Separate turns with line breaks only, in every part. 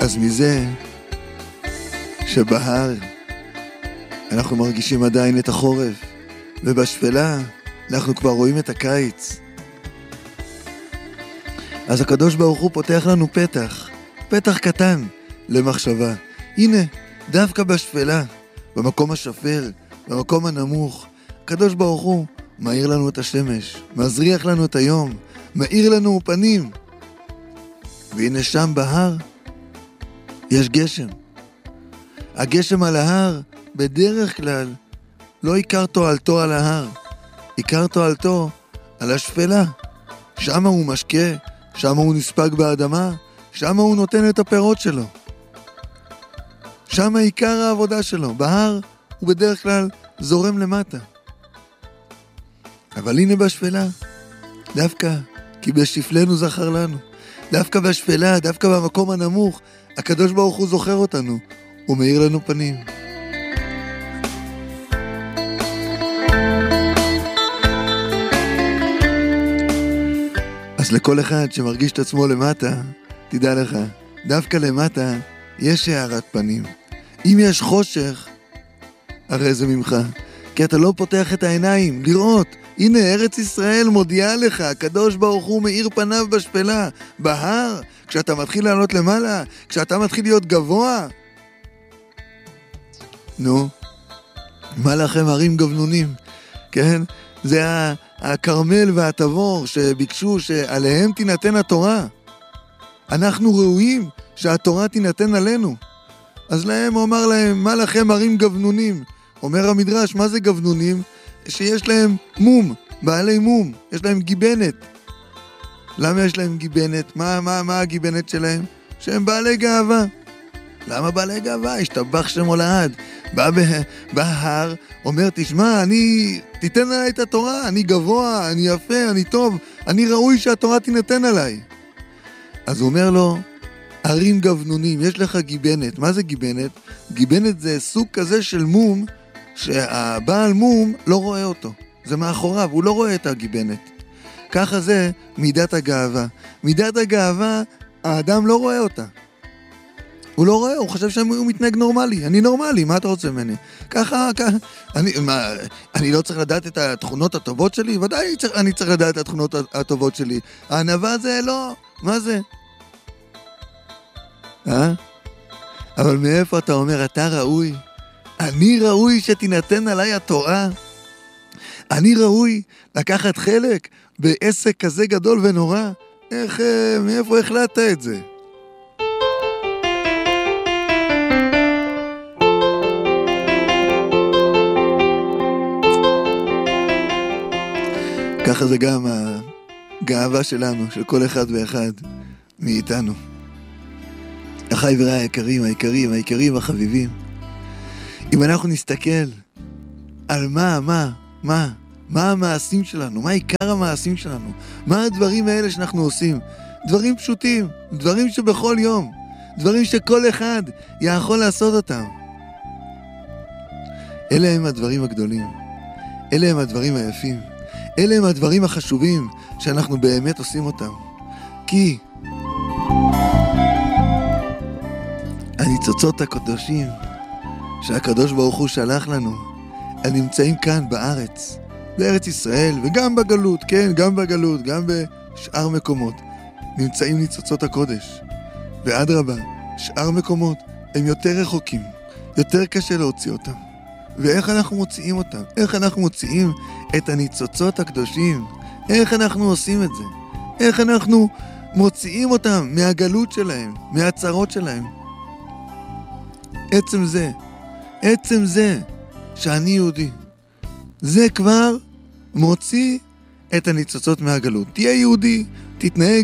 אז מזה שבהר אנחנו מרגישים עדיין את החורף, ובשפלה אנחנו כבר רואים את הקיץ. אז הקדוש ברוך הוא פותח לנו פתח קטן למחשבה. הנה, דווקא בשפלה, במקום השפל, במקום הנמוך, הקדוש ברוך הוא מאיר לנו את השמש, מזריח לנו את היום, מאיר לנו פנים. והנה שם בהר יש גשם. הגשם על ההר בדרך כלל לא עיקר תועלתו על ההר, עיקר תועלתו על השפלה. שם הוא משקה, שם הוא נספג באדמה, שם הוא נותן את הפירות שלו. שם עיקר העבודה שלו. בהר הוא בדרך כלל זורם למטה. אבל הנה בשפלה, דווקא כי בשפלנו זכר לנו, דווקא בשפלה, דווקא במקום הנמוך, הקדוש ברוך הוא זוכר אותנו, הוא מאיר לנו פנים. אז לכל אחד שמרגיש את עצמו למטה, תדע לך, דווקא למטה יש הארת פנים. אם יש חושך, הרי זה ממך, כי אתה לא פותח את העיניים לראות. הנה ארץ ישראל מודיעה לך, הקדוש ברוך הוא מאיר פניו בשפלה, בהר, כשאתה מתחיל לעלות למעלה, כשאתה מתחיל להיות גבוה. נו, מה לכם הרים גבנונים, כן? זה הכרמל והתבור שביקשו שעליהם תינתן התורה. אנחנו ראויים שהתורה תינתן עלינו. אז להם הוא אמר להם, מה לכם הרים גבנונים? אומר המדרש, מה זה גבנונים? שיש להם מום, בעלי מום, יש להם גיבנת. למה יש להם גיבנת? מה הגיבנת שלהם? שהם בעלי גאווה. למה בעלי גאווה? השתבח שמו לעד. בא בהר, אומר, תשמע, תיתן עליי את התורה, אני גבוה, אני יפה, אני טוב, אני ראוי שהתורה תינתן עליי. אז הוא אומר לו, הרים גבנונים, יש לך גיבנת. מה זה גיבנת? גיבנת זה סוג כזה של מום, שהבעל מום לא רואה אותו. זה מאחוריו, הוא לא רואה את הגיבנת. ככה זה מידת הגאווה. מידת הגאווה, האדם לא רואה אותה. הוא לא רואה, הוא חושב שהוא מתנהג נורמלי. אני נורמלי, מה אתה רוצה ממני? ככה. אני לא צריך לדעת את התכונות הטובות שלי? ודאי אני צריך לדעת את התכונות הטובות שלי. הענווה זה לא, מה זה? אבל מאיפה אתה אומר, אתה ראוי? אני ראוי שתינתן עליי התורה? אני ראוי לקחת חלק בעסק כזה גדול ונורא? מאיפה החלטת את זה? ככה זה גם הגאווה שלנו, של כל אחד ואחד מאיתנו. אחי ורעי היקרים, החביבים. אם אנחנו נסתכל על מה המעשים שלנו, מה עיקר המעשים שלנו, מה הדברים האלה שאנחנו עושים, דברים פשוטים, דברים שבכל יום, דברים שכל אחד יכול לעשות אותם. אלה הם הדברים הגדולים, אלה הם הדברים היפים, אלה הם הדברים החשובים שאנחנו באמת עושים אותם. כי הניצוצות הקדושים שהקדוש ברוך הוא שלח לנו, הם נמצאים כאן בארץ ישראל, וגם בגלות, כן, גם בגלות, גם בשאר מקומות, נמצאים ניצוצות הקודש. ואדרבה, שאר מקומות הם יותר רחוקים, יותר קשה להוציא אותם. ואיך אנחנו מוציאים אותם? איך אנחנו מוציאים את הניצוצות הקדושים? איך אנחנו עושים את זה? איך אנחנו מוציאים אותם מהגלות שלהם, מהצרות שלהם? עצם זה שאני יהודי, זה כבר מוציא את הניצוצות מהגלות. תהיה יהודי, תתנהג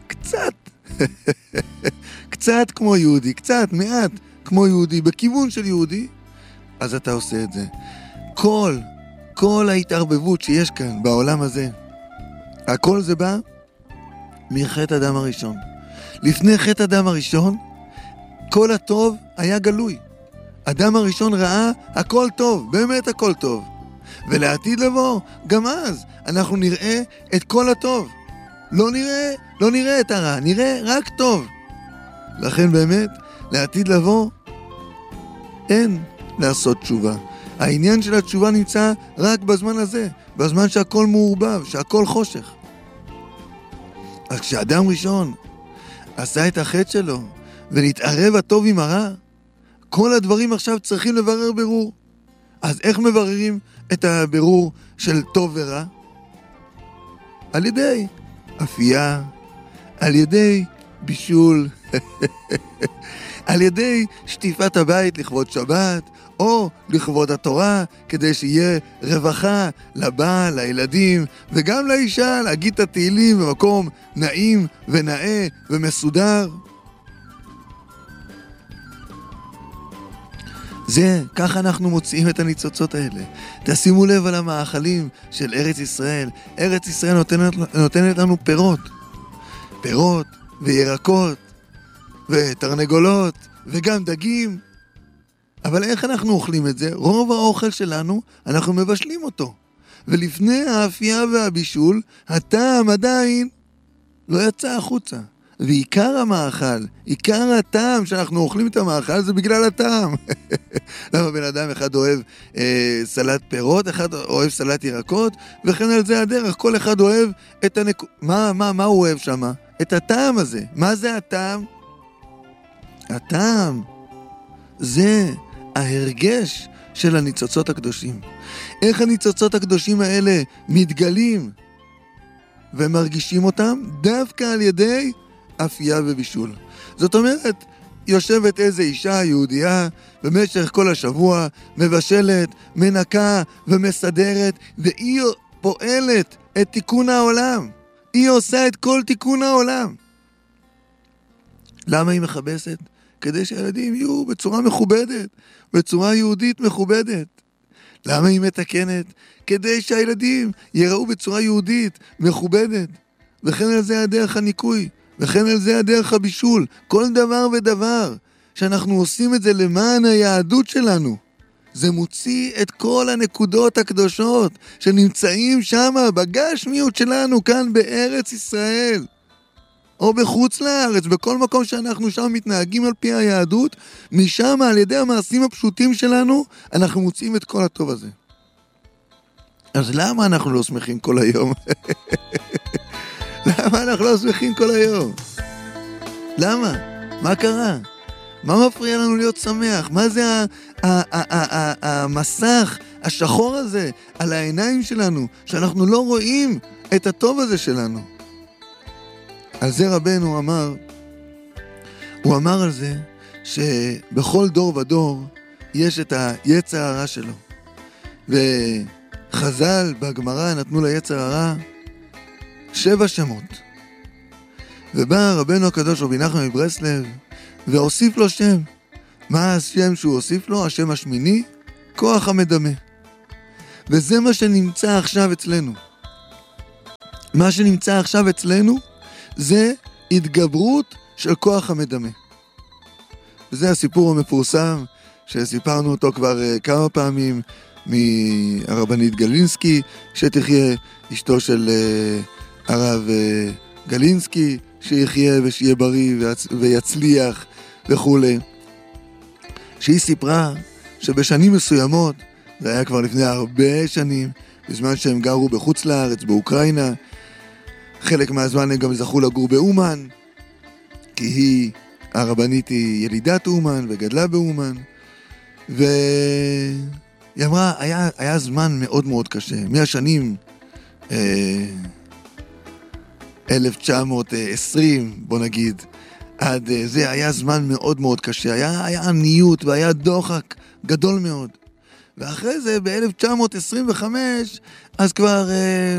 קצת כמו יהודי, מעט כמו יהודי, בכיוון של יהודי, אז אתה עושה את זה. כל ההתערבבות שיש כאן בעולם הזה, הכל זה בא מחטא אדם הראשון. לפני חטא אדם הראשון, כל הטוב היה גלוי. אדם הראשון ראה הכל טוב, באמת הכל טוב. ולעתיד לבוא, גם אז אנחנו נראה את כל הטוב. לא נראה את הרע, נראה רק טוב. לכן באמת לעתיד לבוא, אין לעשות תשובה. העניין של התשובה נמצא רק בזמן הזה, בזמן שהכל מעורבב, שהכל חושך. אז כשאדם ראשון עשה את החטא שלו, ונתערב הטוב עם הרע, כל הדברים עכשיו צריכים לברר ברור. אז איך מבררים את הבירור של טוב ורע? על ידי אפייה, על ידי בישול, על ידי שטיפת הבית לכבוד שבת, או לכבוד התורה, כדי שיהיה רווחה לבעל, לילדים, וגם לאישה, להגיד את התהילים במקום נעים ונאה ומסודר. ככה אנחנו מוצאים את הניצוצות האלה. תשימו לב על המאכלים של ארץ ישראל. ארץ ישראל נותנת לנו פירות וירקות ותרנגולות וגם דגים. אבל איך אנחנו אוכלים את זה? רוב האוכל שלנו, אנחנו מבשלים אותו. ולפני האפייה והבישול, הטעם עדיין לא יצא החוצה. ועיקר המאכל, עיקר הטעם שאנחנו אוכלים את המאכל, זה בגלל הטעם. למה בן אדם אחד אוהב סלט פירות, אחד אוהב סלט ירקות, וכן על זה הדרך, כל אחד אוהב את מה הוא אוהב שם? את הטעם הזה. מה זה הטעם? הטעם זה ההרגש של הניצוצות הקדושים. איך הניצוצות הקדושים האלה מתגלים ומרגישים אותם? דווקא על ידי אפייה ובישול. זאת אומרת, יושבת איזו אישה יהודייה במשך כל השבוע, מבשלת, מנקה ומסדרת, והיא פועלת את תיקון העולם. היא עושה את כל תיקון העולם. למה היא מכבסת? כדי שהילדים יהיו בצורה מכובדת, בצורה יהודית מכובדת. למה היא מתקנת? כדי שהילדים יראו בצורה יהודית מכובדת. וכן על זה הדרך הניקוי, וכן על זה הדרך הבישול. כל דבר ודבר שאנחנו עושים את זה למען היהדות שלנו, זה מוציא את כל הנקודות הקדושות שנמצאים שם בגשמיות שלנו כאן בארץ ישראל. או בחוץ לארץ, בכל מקום שאנחנו שם מתנהגים על פי היהדות, משם על ידי המעשים הפשוטים שלנו, אנחנו מוצאים את כל הטוב הזה. אז למה אנחנו לא שמחים כל היום? למה אנחנו לא שמחים כל היום? למה? מה קרה? מה מפריע לנו להיות שמח? מה זה המסך השחור הזה על העיניים שלנו, שאנחנו לא רואים את הטוב הזה שלנו? על זה רבנו אמר, הוא אמר על זה שבכל דור ודור יש את היצר הרע שלו. וחז"ל בגמרא נתנו ליצר הרע 7 שמות. ובא רבנו הקדוש רבי נחמן מברסלב והוסיף לו שם. מה השם שהוא הוסיף לו? השם השמיני, כוח המדמה. וזה מה שנמצא עכשיו אצלנו. מה שנמצא עכשיו אצלנו זה התגברות של כוח המדמה. וזה הסיפור המפורסם שסיפרנו אותו כבר כמה פעמים מהרבנית גלינסקי, שתחיה, אשתו של הרב גלינסקי, שיחיה ושיהיה בריא ויצליח וכו'. שהיא סיפרה שבשנים מסוימות, זה היה כבר לפני הרבה שנים, בזמן שהם גרו בחוץ לארץ, באוקראינה, חלק מהזמן הם גם זכו לגור באומן, כי הרבנית היא ילידת אומן וגדלה באומן, והיא אמרה, היה זמן מאוד מאוד קשה, מהשנים 1920, בוא נגיד, עד זה היה זמן מאוד מאוד קשה, היה עניות והיה דוחק גדול מאוד. ואחרי זה, ב-1925, אז כבר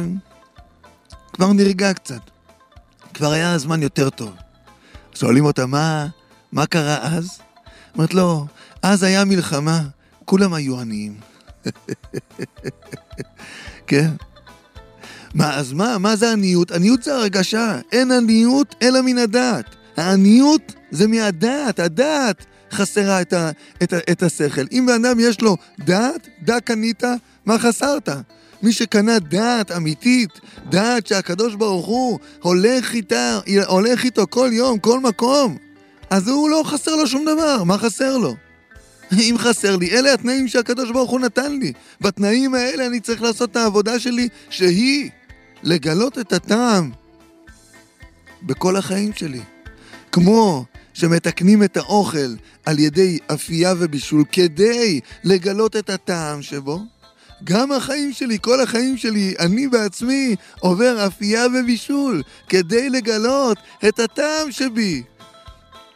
נרגע קצת. כבר היה הזמן יותר טוב. שואלים אותה, מה קרה אז? אומרת לו, אז היה מלחמה, כולם היו עניים. כן? אז מה זה עניות? עניות זה הרגשה. אין עניות אלא מן הדעת. העניות זה מהדעת. הדעת חסרה את השכל. אם באדם יש לו דעת, דע קנית, מה חסרת? מי שקנה דעת אמיתית, דעת שהקדוש ברוך הוא הולך איתו כל יום, כל מקום, אז הוא לא חסר לו שום דבר, מה חסר לו? אם חסר לי, אלה התנאים שהקדוש ברוך הוא נתן לי. בתנאים האלה אני צריך לעשות את העבודה שלי, שהיא לגלות את הטעם בכל החיים שלי. כמו שמתקנים את האוכל על ידי אפייה ובישול כדי לגלות את הטעם שבו, גם החיים שלי, כל החיים שלי, אני בעצמי עובר אפייה ובישול כדי לגלות את הטעם שבי.